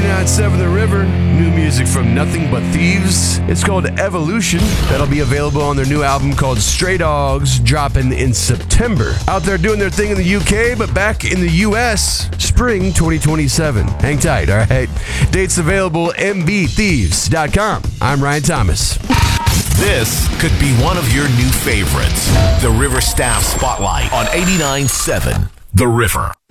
99.7 The River. New music from Nothing But Thieves. It's called Evolution. That'll be available on their new album called Stray Dogs, dropping in September. Out there doing their thing in the UK, but back in the US, spring 2027. Hang tight, all right? Dates available, mbthieves.com. I'm Ryan Thomas. This could be one of your new favorites. The River Staff Spotlight on 89.7 The River.